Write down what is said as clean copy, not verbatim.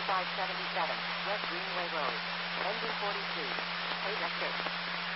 2577, West Greenway Road, ND 42, Haven 6.